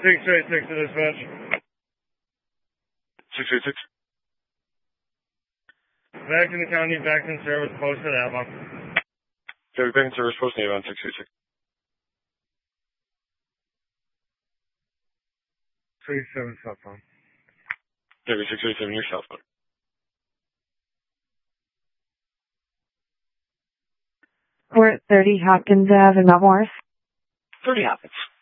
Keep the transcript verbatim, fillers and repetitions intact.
six eight six to dispatch. six eight six. Back in the county, back in service, posted Avon. Okay, back in service, posted Avon, six eight six. three seven cell phone. Okay, six eight seven, your cell phone. We're at thirty Hopkins Avenue, Mount Morris. thirty Hopkins.